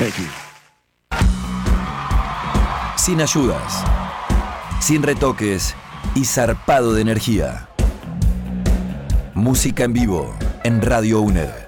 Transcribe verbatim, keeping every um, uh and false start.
Thank you. Sin ayudas, sin retoques y zarpado de energía. Música en vivo en Radio UNED.